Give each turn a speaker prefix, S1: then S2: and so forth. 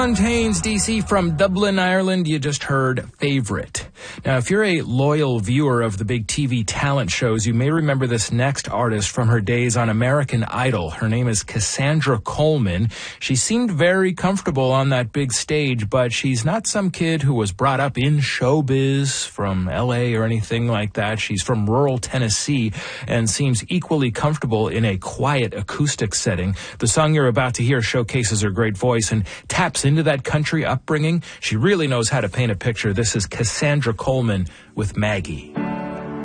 S1: Sean Taines, DC from Dublin, Ireland. You just heard Favorite. Now, if you're a loyal viewer of the big TV talent shows, you may remember this next artist from her days on American Idol. Her name is Cassandra Coleman. She seemed very comfortable on that big stage, but she's not some kid who was brought up in showbiz from LA or anything like that. She's from rural Tennessee and seems equally comfortable in a quiet acoustic setting. The song you're about to hear showcases her great voice and taps into that country upbringing. She really knows how to paint a picture. This is Cassandra Coleman with Maggie.